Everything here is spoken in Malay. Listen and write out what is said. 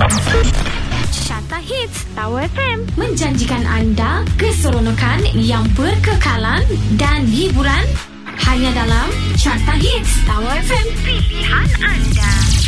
Carta Hits Tower FM menjanjikan anda keseronokan yang berkekalan dan hiburan hanya dalam Carta Hits Tower FM. Pilihan anda.